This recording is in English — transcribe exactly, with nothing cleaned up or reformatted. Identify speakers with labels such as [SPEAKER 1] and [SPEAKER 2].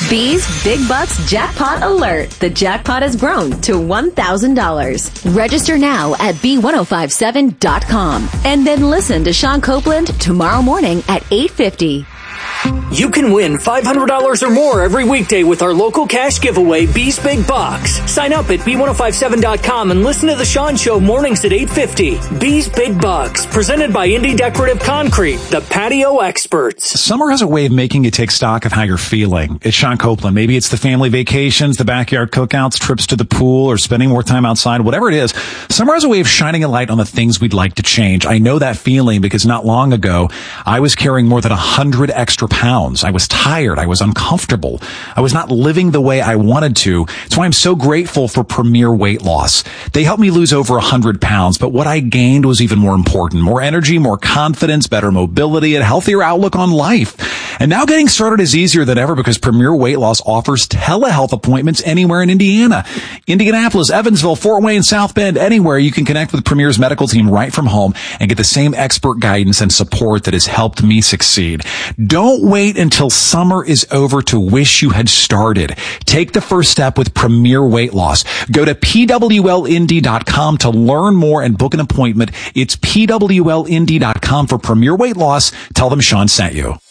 [SPEAKER 1] B's Big Bucks Jackpot Alert. The jackpot has grown to one thousand dollars. Register now at B ten fifty-seven dot com and then listen to Sean Copeland tomorrow morning at eight fifty.
[SPEAKER 2] You can win five hundred dollars or more every weekday with our local cash giveaway, B's Big Bucks. Sign up at B ten fifty-seven dot com and listen to The Sean Show mornings at eight fifty. B's Big Bucks, presented by Indy Decorative Concrete, the patio experts.
[SPEAKER 3] Summer has a way of making you take stock of how you're feeling. It's Sean Copeland. Maybe it's the family vacations, the backyard cookouts, trips to the pool, or spending more time outside, whatever it is. Summer has a way of shining a light on the things we'd like to change. I know that feeling because not long ago, I was carrying more than one hundred extra pounds. I was tired. I was uncomfortable. I was not living the way I wanted to. That's why I'm so grateful for Premier Weight Loss. They helped me lose over one hundred pounds, but what I gained was even more important. More energy, more confidence, better mobility, and a healthier outlook on life. And now getting started is easier than ever because Premier Weight Loss offers telehealth appointments anywhere in Indiana. Indianapolis, Evansville, Fort Wayne, South Bend, anywhere you can connect with Premier's medical team right from home and get the same expert guidance and support that has helped me succeed. Don't wait until summer is over to wish you had started. Take the first step with Premier Weight Loss. Go to P W L Indy dot com to learn more and book an appointment. It's P W L Indy dot com for Premier Weight Loss. Tell them Sean sent you.